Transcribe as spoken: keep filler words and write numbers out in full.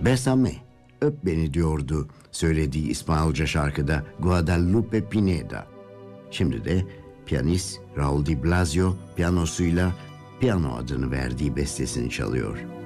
Bésame, öp beni diyordu söylediği İspanyolca şarkıda Guadalupe Pineda. Şimdi de piyanist Raul Di Blasio piyanosuyla Piyano adını verdiği bestesini çalıyor.